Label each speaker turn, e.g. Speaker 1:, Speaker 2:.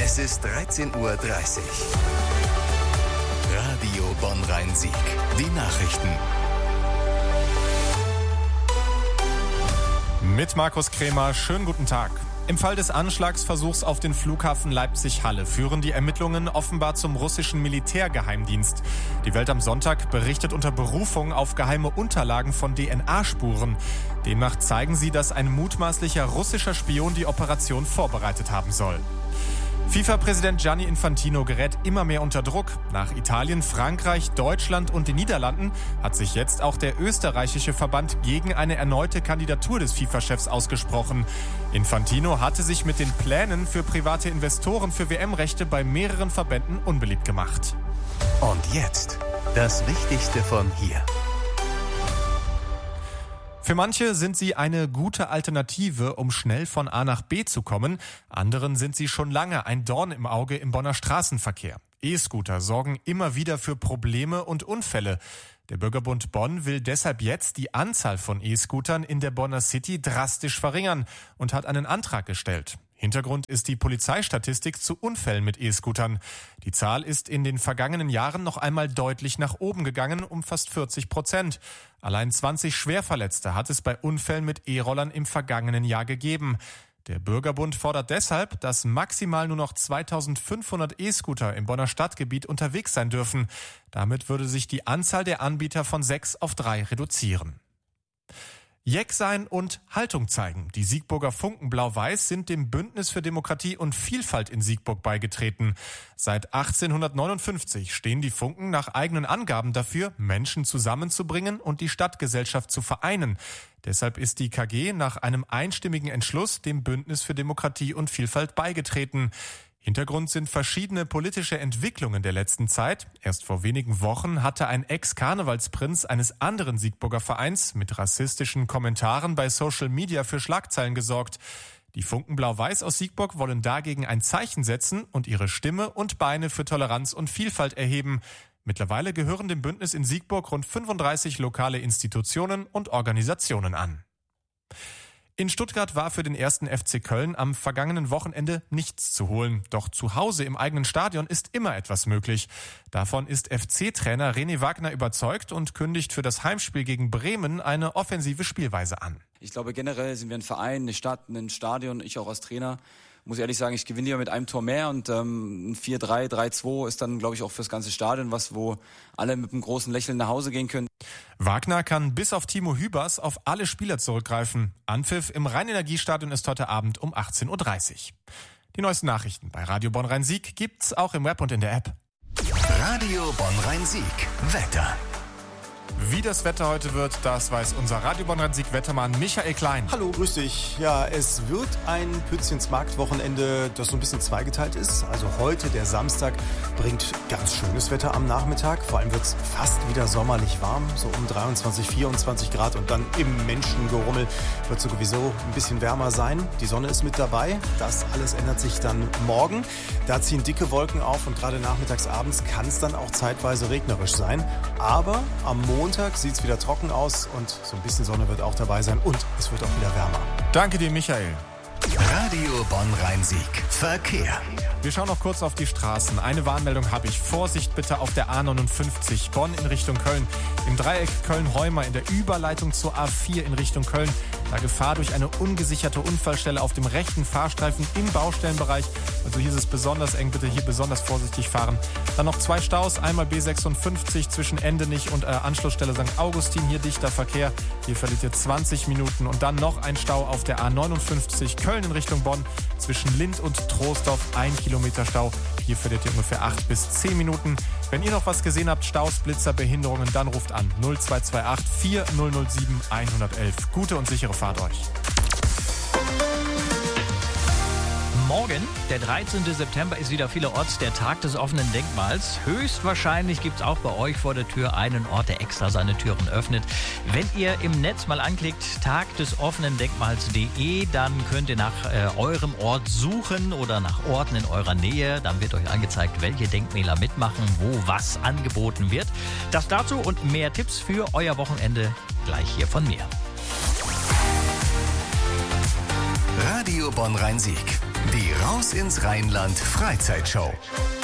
Speaker 1: Es ist 13:30 Uhr. Radio Bonn-Rhein-Sieg. Die Nachrichten.
Speaker 2: Mit Markus Krämer, schönen guten Tag. Im Fall des Anschlagsversuchs auf den Flughafen Leipzig-Halle führen die Ermittlungen offenbar zum russischen Militärgeheimdienst. Die Welt am Sonntag berichtet unter Berufung auf geheime Unterlagen von DNA-Spuren. Demnach zeigen sie, dass ein mutmaßlicher russischer Spion die Operation vorbereitet haben soll. FIFA-Präsident Gianni Infantino gerät immer mehr unter Druck. Nach Italien, Frankreich, Deutschland und den Niederlanden hat sich jetzt auch der österreichische Verband gegen eine erneute Kandidatur des FIFA-Chefs ausgesprochen. Infantino hatte sich mit den Plänen für private Investoren für WM-Rechte bei mehreren Verbänden unbeliebt gemacht.
Speaker 1: Und jetzt das Wichtigste von hier.
Speaker 2: Für manche sind sie eine gute Alternative, um schnell von A nach B zu kommen. Anderen sind sie schon lange ein Dorn im Auge im Bonner Straßenverkehr. E-Scooter sorgen immer wieder für Probleme und Unfälle. Der Bürgerbund Bonn will deshalb jetzt die Anzahl von E-Scootern in der Bonner City drastisch verringern und hat einen Antrag gestellt. Hintergrund ist die Polizeistatistik zu Unfällen mit E-Scootern. Die Zahl ist in den vergangenen Jahren noch einmal deutlich nach oben gegangen, um fast 40%. Allein 20 Schwerverletzte hat es bei Unfällen mit E-Rollern im vergangenen Jahr gegeben. Der Bürgerbund fordert deshalb, dass maximal nur noch 2500 E-Scooter im Bonner Stadtgebiet unterwegs sein dürfen. Damit würde sich die Anzahl der Anbieter von 6 auf 3 reduzieren. Jeck sein und Haltung zeigen. Die Siegburger Funken Blau-Weiß sind dem Bündnis für Demokratie und Vielfalt in Siegburg beigetreten. Seit 1859 stehen die Funken nach eigenen Angaben dafür, Menschen zusammenzubringen und die Stadtgesellschaft zu vereinen. Deshalb ist die KG nach einem einstimmigen Entschluss dem Bündnis für Demokratie und Vielfalt beigetreten. Hintergrund sind verschiedene politische Entwicklungen der letzten Zeit. Erst vor wenigen Wochen hatte ein Ex-Karnevalsprinz eines anderen Siegburger Vereins mit rassistischen Kommentaren bei Social Media für Schlagzeilen gesorgt. Die Funken Blau-Weiß aus Siegburg wollen dagegen ein Zeichen setzen und ihre Stimme und Beine für Toleranz und Vielfalt erheben. Mittlerweile gehören dem Bündnis in Siegburg rund 35 lokale Institutionen und Organisationen an. In Stuttgart war für den 1. FC Köln am vergangenen Wochenende nichts zu holen. Doch zu Hause im eigenen Stadion ist immer etwas möglich. Davon ist FC-Trainer René Wagner überzeugt und kündigt für das Heimspiel gegen Bremen eine offensive Spielweise an.
Speaker 3: Ich glaube, generell sind wir ein Verein, eine Stadt, ein Stadion, ich auch als Trainer. Muss ehrlich sagen, ich gewinne lieber mit einem Tor mehr und ein 4-3, 3-2 ist dann, glaube ich, auch fürs ganze Stadion was, wo alle mit einem großen Lächeln nach Hause gehen können.
Speaker 2: Wagner kann bis auf Timo Hübers auf alle Spieler zurückgreifen. Anpfiff im Rhein-Energiestadion ist heute Abend um 18:30 Uhr. Die neuesten Nachrichten bei Radio Bonn-Rhein-Sieg gibt's auch im Web und in der App.
Speaker 1: Radio Bonn-Rhein-Sieg. Wetter.
Speaker 2: Wie das Wetter heute wird, das weiß unser Radio Bonn-Rhein-Sieg-Wettermann Michael Klein.
Speaker 4: Hallo, grüß dich. Ja, es wird ein Pützchens-Markt-Wochenende, das so ein bisschen zweigeteilt ist. Also heute, der Samstag, bringt ganz schönes Wetter am Nachmittag. Vor allem wird es fast wieder sommerlich warm, so um 23, 24 Grad. Und dann im Menschengerummel wird es sowieso ein bisschen wärmer sein. Die Sonne ist mit dabei. Das alles ändert sich dann morgen. Da ziehen dicke Wolken auf und gerade nachmittags, abends kann es dann auch zeitweise regnerisch sein. Aber am Montag sieht es wieder trocken aus und so ein bisschen Sonne wird auch dabei sein und es wird auch wieder wärmer.
Speaker 2: Danke dir, Michael.
Speaker 1: Radio Bonn-Rhein-Sieg. Verkehr.
Speaker 2: Wir schauen noch kurz auf die Straßen. Eine Warnmeldung habe ich. Vorsicht bitte auf der A59 Bonn in Richtung Köln. Im Dreieck Köln-Heumer in der Überleitung zur A4 in Richtung Köln. Da Gefahr durch eine ungesicherte Unfallstelle auf dem rechten Fahrstreifen im Baustellenbereich. Also hier ist es besonders eng. Bitte hier besonders vorsichtig fahren. Dann noch 2 Staus. Einmal B56 zwischen Endenich und Anschlussstelle St. Augustin. Hier dichter Verkehr. Hier verliert ihr 20 Minuten. Und dann noch ein Stau auf der A59 Köln in Richtung Bonn. Zwischen Lind und Troisdorf 1 Kilometer Stau. Hier verliert ihr ungefähr 8 bis 10 Minuten. Wenn ihr noch was gesehen habt, Staus, Blitzer, Behinderungen, dann ruft an 0228 4007 111. Gute und sichere Fahrt euch.
Speaker 5: Morgen, der 13. September, ist wieder vielerorts der Tag des offenen Denkmals. Höchstwahrscheinlich gibt es auch bei euch vor der Tür einen Ort, der extra seine Türen öffnet. Wenn ihr im Netz mal anklickt, tagdesoffenendenkmals.de, dann könnt ihr nach eurem Ort suchen oder nach Orten in eurer Nähe. Dann wird euch angezeigt, welche Denkmäler mitmachen, wo was angeboten wird. Das dazu und mehr Tipps für euer Wochenende gleich hier von mir.
Speaker 1: Radio Bonn-Rhein-Sieg. Die Raus ins Rheinland Freizeitshow.